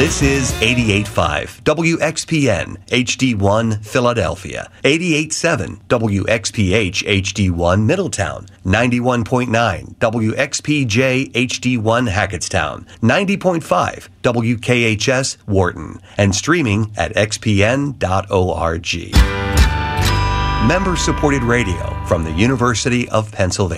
This is 88.5 WXPN HD1 Philadelphia, 88.7 WXPH HD1 Middletown, 91.9 WXPJ HD1 Hackettstown, 90.5 WKHS Wharton, and streaming at xpn.org. Member-supported radio from the University of Pennsylvania.